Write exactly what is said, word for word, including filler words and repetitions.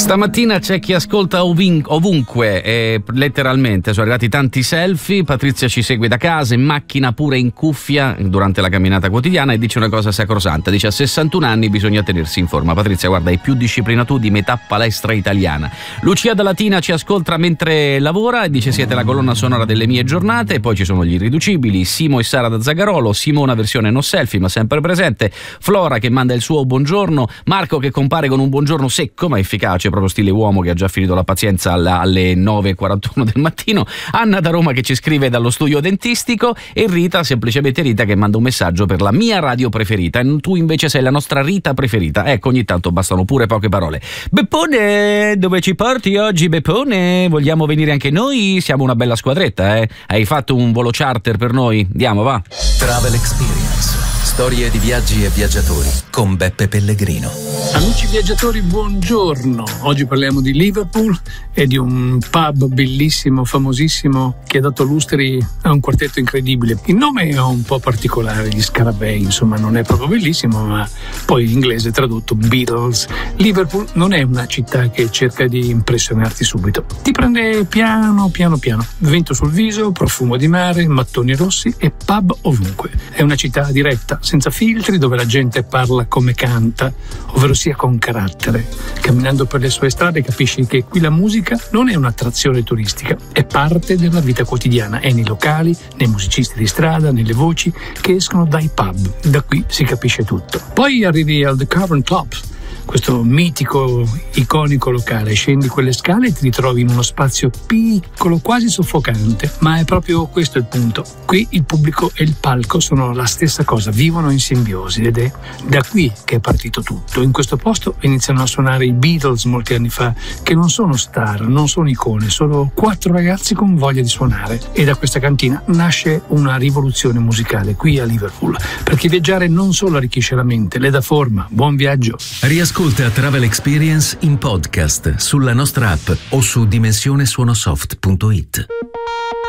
Stamattina c'è chi ascolta ovin- ovunque, eh, letteralmente, sono arrivati tanti selfie. Patrizia ci segue da casa, in macchina, pure in cuffia durante la camminata quotidiana, e dice una cosa sacrosanta, dice: a sessantuno anni bisogna tenersi in forma. Patrizia, guarda, hai più disciplina tu di metà palestra italiana. Lucia da Latina ci ascolta mentre lavora e dice: siete la colonna sonora delle mie giornate. E poi ci sono gli irriducibili, Simo e Sara da Zagarolo, Simona versione no selfie ma sempre presente, Flora che manda il suo buongiorno, Marco che compare con un buongiorno secco ma efficace, proprio stile uomo che ha già finito la pazienza alla, alle nove e quarantuno del mattino, Anna da Roma che ci scrive dallo studio dentistico, e Rita, semplicemente Rita, che manda un messaggio per la mia radio preferita. E tu invece sei la nostra Rita preferita. Ecco, ogni tanto bastano pure poche parole. Beppone, dove ci porti oggi, Beppone? Vogliamo venire anche noi? Siamo una bella squadretta, eh? Hai fatto un volo charter per noi? Andiamo, va. Travel Experience. Storie di viaggi e viaggiatori con Beppe Pellegrino. Amici viaggiatori, buongiorno. Oggi parliamo di Liverpool e di un pub bellissimo, famosissimo, che ha dato lustri a un quartetto incredibile. Il nome è un po' particolare, gli Scarabei, insomma, non è proprio bellissimo, ma poi in inglese tradotto Beatles. Liverpool non è una città che cerca di impressionarti subito. Ti prende piano, piano, piano. Vento sul viso, profumo di mare, mattoni rossi e pub ovunque. È una città diretta, senza filtri, dove la gente parla come canta, ovvero sia con carattere. Camminando per le sue strade capisci che qui la musica non è un'attrazione turistica, è parte della vita quotidiana, è nei locali, nei musicisti di strada, nelle voci che escono dai pub. Da qui si capisce tutto. Poi arrivi al The Cavern Club, questo mitico, iconico locale. Scendi quelle scale e ti ritrovi in uno spazio piccolo, quasi soffocante, ma è proprio questo il punto. Qui il pubblico e il palco sono la stessa cosa, vivono in simbiosi, ed è da qui che è partito tutto. In questo posto iniziano a suonare i Beatles molti anni fa, che non sono star, non sono icone, sono quattro ragazzi con voglia di suonare, e da questa cantina nasce una rivoluzione musicale qui a Liverpool, perché viaggiare non solo arricchisce la mente, le dà forma. Buon viaggio. Riascolta Travel Experience in podcast sulla nostra app o su dimensionesuonosoft punto it.